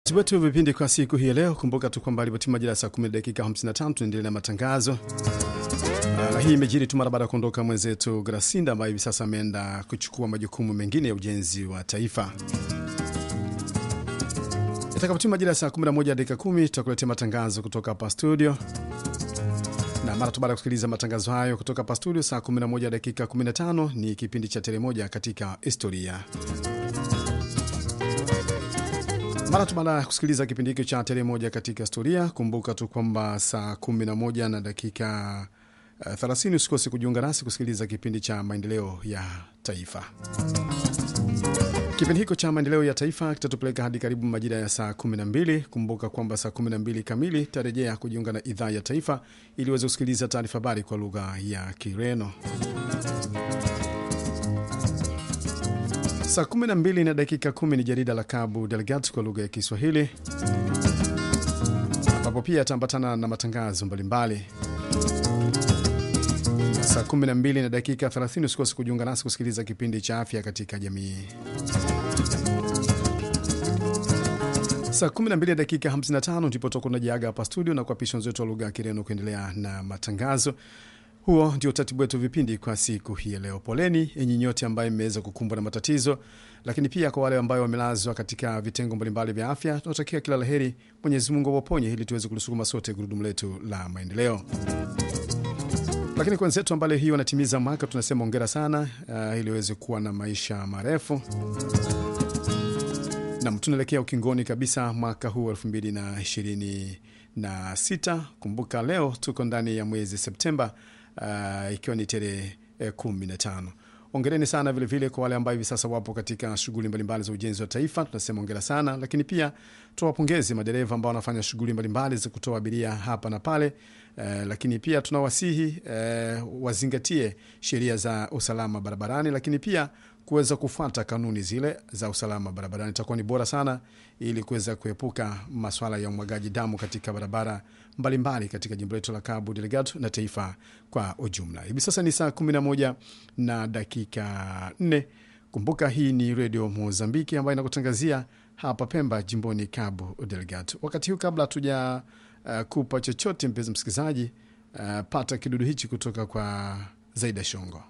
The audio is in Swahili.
Tuwetu vipindi kwa siku hii leo. Kumbuka tu kwamba ilipotima majira saa 10 dakika 55 tunaendelea na matangazo. Na hii imejiri tu mara baada ya kuondoka mwenzetu Grasinda ambaye hivi sasa ameenda kuchukua majukumu mengine ya ujenzi wa taifa. Itakapotima majira saa 11 dakika 10 tutakuletea matangazo kutoka hapa studio. Na mara tu baada ya kusikiliza matangazo hayo kutoka hapa studio saa 11 dakika 15 ni kipindi cha Tele Moja katika historia. Mara tu baada ya kusikiliza kipindi hiki cha Tele Moja katika historia, kumbuka tu kwamba saa 11 na dakika 30 usikose kujiunga nasi kusikiliza kipindi cha maendeleo ya taifa. Kipindi hiko cha maendeleo ya taifa kitatupeleka hadi karibu majira ya saa 12. Kumbuka kwamba saa 12 kamili tarejea kujiunga na idhaa ya taifa ili uweze kusikiliza taarifa habari kwa lugha ya Kireno. Saa 12 na dakika 10 ni jarida la Cabo Delgado kwa lugha ya Kiswahili, ambapo pia tambatana na matangazo mbalimbali. Saa 12 na dakika 30 usikose kujiunga nasi kusikiliza kipindi cha afya katika jamii. Saa 12 na dakika 55 ndipo tunajiaga hapa studio na kuapisha wenzetu wa lugha ya Kireno kuendelea na matangazo. Huo ndio utaratibu wetu vipindi kwa siku hii leo. Poleni enyi nyote ambaye mmeweza kukumbwa na matatizo, lakini pia kwa wale ambao wamelazwa katika vitengo mbalimbali vya afya, tunatakia kila laheri. Mwenyezi Mungu awaponye ili tuweze kulisukuma sote gurudumu letu la maendeleo. Lakini kwa wenzetu ambao hiyo wanatimiza mwaka, tunasema hongera sana, ili waweze kuwa na maisha marefu. Na tunaelekea ukingoni kabisa mwaka huu 2026. Kumbuka leo tuko ndani ya mwezi Septemba, ikiwa ni tarehe 15. Hongereni sana vile vile kwa wale ambao hivi sasa wapo katika shughuli mbalimbali za ujenzi wa taifa, tunasema hongera sana. Lakini pia tuwapongeze madereva ambao wanafanya shughuli mbalimbali za kutoa abiria hapa na pale. Lakini pia tunawasihi wazingatie sheria za usalama barabarani, lakini pia kuweza kufuata kanuni zile za usalama barabarani. Itakuwa ni bora sana ili kuweza kuepuka masuala ya umwagaji damu katika barabara mbalimbali katika jimbo letu la Cabo Delgado na taifa kwa ujumla. Hivi sasa ni saa 11 na dakika 4. Kumbuka hii ni Radio Mozambiki ambayo inakutangazia hapa Pemba, jimboni Cabo Delgado. Wakati huu kabla tuja kupa chochote, mpenzi msikilizaji, pata kidudu hichi kutoka kwa Zaida Shongo.